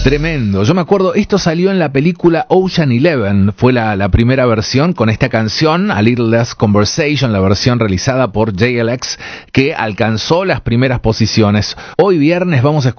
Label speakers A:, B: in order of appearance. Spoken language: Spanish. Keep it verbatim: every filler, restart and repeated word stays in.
A: Tremendo. Yo me acuerdo, esto salió en la película Ocean Eleven, fue la, la primera versión con esta canción, A Little Less Conversation, la versión realizada por J L X, que alcanzó las primeras posiciones. Hoy viernes vamos a escuchar